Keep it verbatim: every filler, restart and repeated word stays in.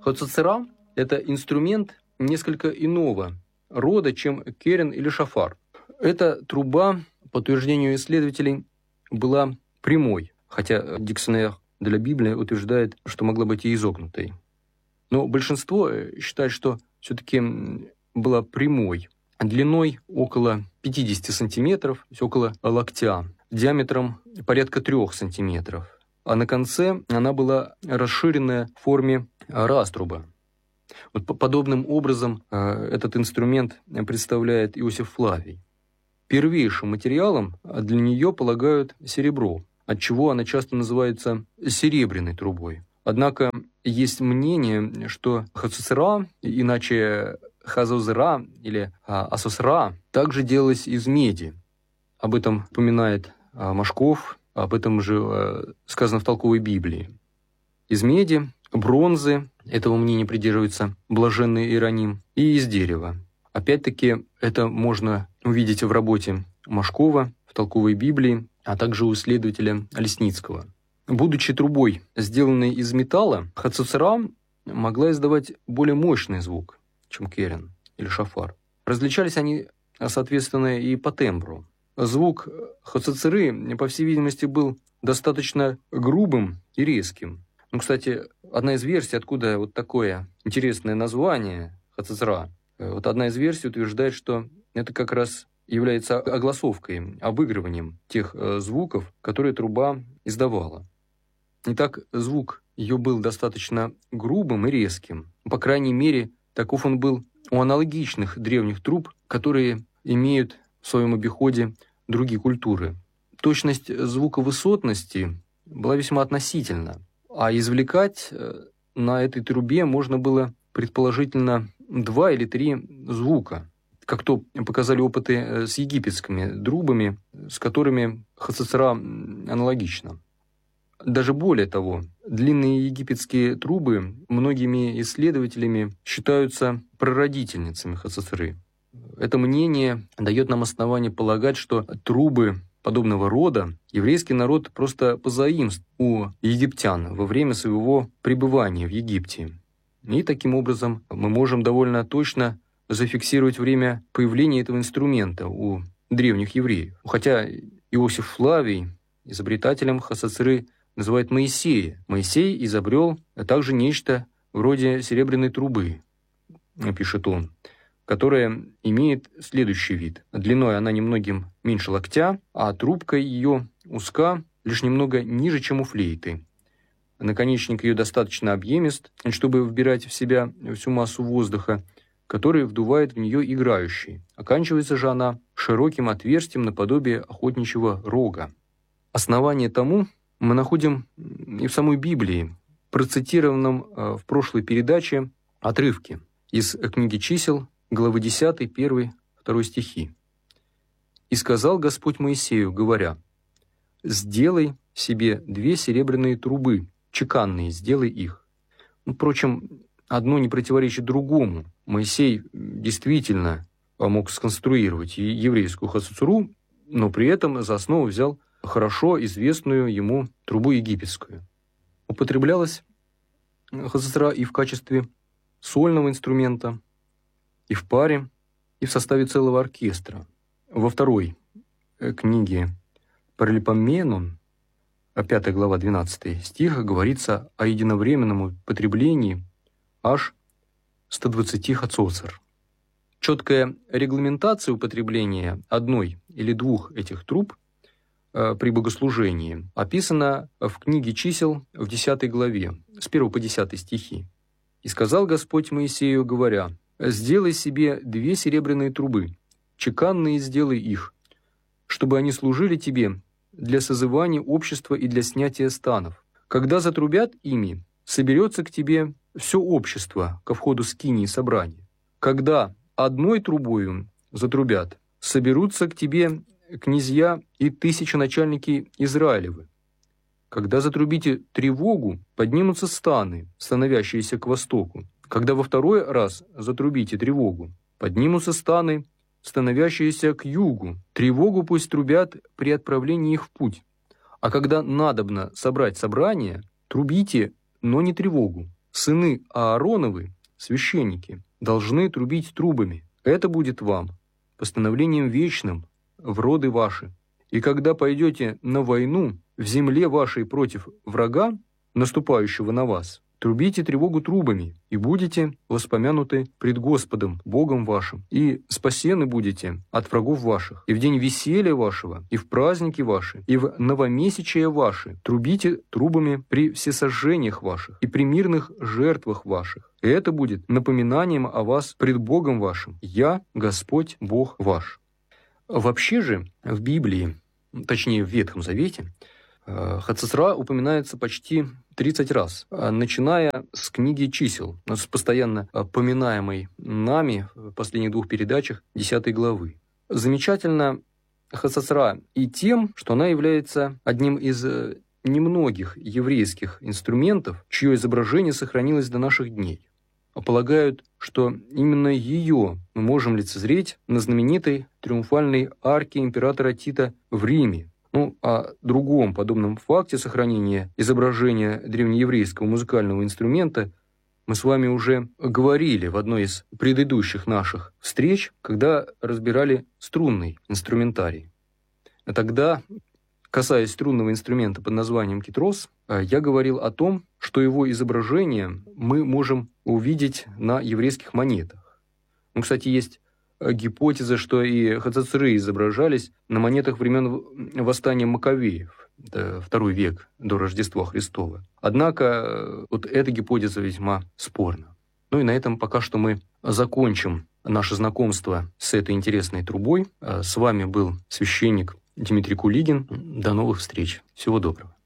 Хацацера – это инструмент несколько иного рода, чем керен или шафар. Эта труба, по утверждению исследователей, была прямой, хотя дикционер для Библии утверждает, что могла быть и изогнутой. Но большинство считает, что все-таки была прямой, длиной около пятьдесят сантиметров, то есть около локтя, диаметром порядка трех сантиметров. А на конце она была расширенная в форме раструба. Вот подобным образом этот инструмент представляет Иосиф Флавий. Первейшим материалом для нее полагают серебро, отчего она часто называется серебряной трубой. Однако есть мнение, что хацацера, иначе хазозера или асосра, также делалась из меди. Об этом упоминает Машков, об этом же сказано в толковой Библии. Из меди, бронзы, этого мнения придерживается блаженный Иероним, и из дерева. Опять-таки, это можно увидеть в работе Машкова, в толковой Библии, а также у исследователя Лесницкого. Будучи трубой, сделанной из металла, хацацера могла издавать более мощный звук, чем керен или шафар. Различались они, соответственно, и по тембру. Звук хацацеры, по всей видимости, был достаточно грубым и резким. Ну, кстати, одна из версий, откуда вот такое интересное название хацацера, вот одна из версий утверждает, что это как раз является огласовкой, обыгрыванием тех звуков, которые труба издавала. Итак, звук ее был достаточно грубым и резким. По крайней мере, таков он был у аналогичных древних труб, которые имеют в своем обиходе другие культуры. Точность звуковысотности была весьма относительна, а извлекать на этой трубе можно было предположительно два или три звука, как то показали опыты с египетскими трубами, с которыми хацацера аналогична. Даже более того, длинные египетские трубы многими исследователями считаются прародительницами хацацеры. Это мнение дает нам основание полагать, что трубы подобного рода еврейский народ просто позаимствовал у египтян во время своего пребывания в Египте. И таким образом мы можем довольно точно зафиксировать время появления этого инструмента у древних евреев. Хотя Иосиф Флавий изобретателем хацацеры называет Моисея. Моисей изобрел также нечто вроде серебряной трубы, пишет он, которая имеет следующий вид. Длиной она немногим меньше локтя, а трубка ее узка, лишь немного ниже, чем у флейты. Наконечник ее достаточно объемист, чтобы вбирать в себя всю массу воздуха, который вдувает в нее играющий. Оканчивается же она широким отверстием наподобие охотничьего рога. Основание тому мы находим и в самой Библии, процитированном в прошлой передаче отрывке из книги «Чисел», главы десятой, первый, второй стихи. «И сказал Господь Моисею, говоря, сделай себе две серебряные трубы, чеканные, сделай их». Впрочем, одно не противоречит другому. Моисей действительно мог сконструировать еврейскую хацацеру, но при этом за основу взял хорошо известную ему трубу египетскую. Употреблялась хацацера и в качестве сольного инструмента, и в паре, и в составе целого оркестра. Во второй книге Паралипоменон, пятая глава, двенадцатый стих, говорится о единовременном употреблении аж ста двадцати хацоцер. Четкая регламентация употребления одной или двух этих труб э, при богослужении описана в книге «Чисел» в десятой главе, с первого по десятый стихи. «И сказал Господь Моисею, говоря, сделай себе две серебряные трубы, чеканные сделай их, чтобы они служили тебе для созывания общества и для снятия станов. Когда затрубят ими, соберется к тебе все общество ко входу скинии собрания. Когда одной трубою затрубят, соберутся к тебе князья и тысяченачальники Израилевы. Когда затрубите тревогу, поднимутся станы, становящиеся к востоку. Когда во второй раз затрубите тревогу, поднимутся станы, становящиеся к югу. Тревогу пусть трубят при отправлении их в путь. А когда надобно собрать собрание, трубите, но не тревогу. сыны Аароновы, священники, должны трубить трубами. Это будет вам постановлением вечным в роды ваши. И когда пойдете на войну в земле вашей против врага, наступающего на вас, трубите тревогу трубами, и будете воспомянуты пред Господом, Богом вашим, и спасены будете от врагов ваших. И в день веселья вашего, и в праздники ваши, и в новомесячие ваши трубите трубами при всесожжениях ваших, и при мирных жертвах ваших. И это будет напоминанием о вас пред Богом вашим. Я, Господь, Бог ваш». Вообще же в Библии, точнее в Ветхом Завете, Хацицра упоминается почти тридцать раз, начиная с книги чисел, с постоянно поминаемой нами в последних двух передачах десятой главы. Замечательно Хацицра и тем, что она является одним из немногих еврейских инструментов, чье изображение сохранилось до наших дней. Полагают, что именно ее мы можем лицезреть на знаменитой триумфальной арке императора Тита в Риме. Ну, о другом подобном факте сохранения изображения древнееврейского музыкального инструмента мы с вами уже говорили в одной из предыдущих наших встреч, когда разбирали струнный инструментарий. Тогда, касаясь струнного инструмента под названием китрос, я говорил о том, что его изображение мы можем увидеть на еврейских монетах. Ну, кстати, есть гипотеза, что и хацицры изображались на монетах времен восстания Маковеев, это второй век до Рождества Христова. Однако вот эта гипотеза весьма спорна. Ну и на этом пока что мы закончим наше знакомство с этой интересной трубой. С вами был священник Дмитрий Кулигин. До новых встреч. Всего доброго.